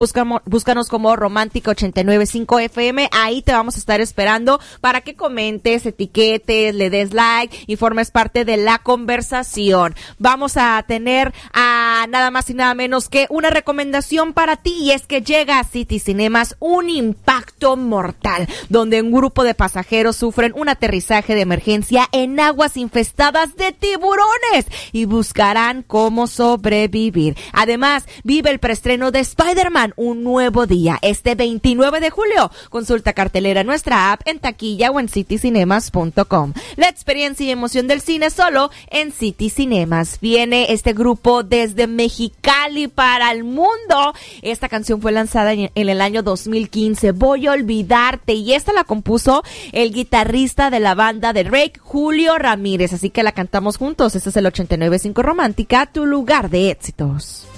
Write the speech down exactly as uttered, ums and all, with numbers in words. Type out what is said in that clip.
Buscamos, búscanos como Romántica ochenta y nueve punto cinco F M, ahí te vamos a estar esperando para que comentes, etiquetes, le des like y formes parte de la conversación. Vamos a tener a nada más y nada menos que una recomendación para ti, y es que llega a City Cinemas Un Impacto Mortal, donde un grupo de pasajeros sufren un aterrizaje de emergencia en aguas infestadas de tiburones y buscarán cómo sobrevivir. Además, vive el preestreno de Spider-Man Un Nuevo Día este veintinueve de julio. Consulta cartelera en nuestra app, en taquilla o en city cinemas punto com. La experiencia y emoción del cine solo en City Cinemas. Viene este grupo desde Mexicali para el mundo. Esta canción fue lanzada en, en el año dos mil quince. Voy a olvidarte, y esta la compuso el guitarrista de la banda de Drake, Julio Ramírez. Así que la cantamos juntos. Este es el ochenta y nueve punto cinco Romántica, tu lugar de éxitos.